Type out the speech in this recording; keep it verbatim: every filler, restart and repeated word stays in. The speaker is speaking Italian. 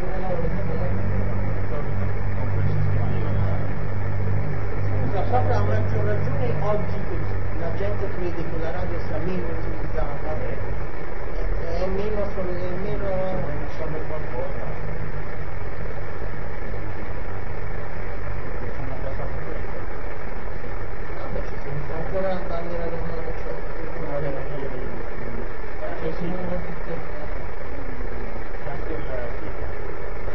Proprio a maggior ragione oggi che la gente crede che la radio sia meno utilizzata, è, è meno solo è meno diciamo qualcosa. Sono abbastanza questo. Vabbè, ci sono ancora la bandiera del mondo, cioè, Sì, sì.